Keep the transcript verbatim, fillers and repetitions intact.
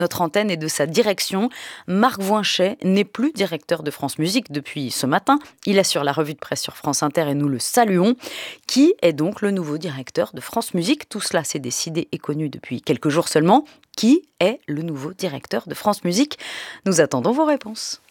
notre antenne et de sa direction. Marc Voinchet n'est plus directeur de France Musique depuis ce matin. Il assure la revue de presse sur France Inter et nous le saluons. Qui est donc le nouveau directeur de France Musique ? Tout cela s'est décidé et connu depuis quelques jours seulement. Qui est le nouveau directeur de France Musique ? Nous attendons vos réponses.